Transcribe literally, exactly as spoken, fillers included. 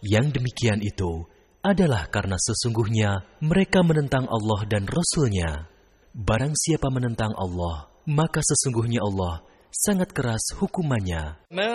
Yang demikian itu adalah karena sesungguhnya mereka menentang Allah dan Rasul-Nya. Barang siapa menentang Allah, maka sesungguhnya Allah sangat keras hukumannya.